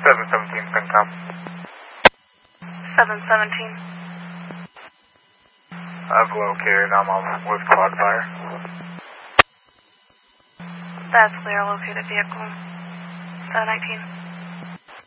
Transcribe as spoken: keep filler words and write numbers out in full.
seven seventeen, Pencom. seven seventeen. I've located, I'm on with quad fire. That's clear, located vehicle. seven nineteen.